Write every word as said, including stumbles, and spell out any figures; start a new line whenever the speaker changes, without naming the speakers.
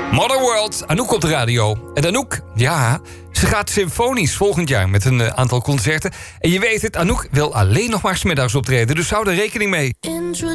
Modern World, Anouk op de radio. En Anouk, ja, ze gaat symfonisch volgend jaar met een uh, aantal concerten. En je weet het, Anouk wil alleen nog maar 's middags optreden, dus hou er rekening mee.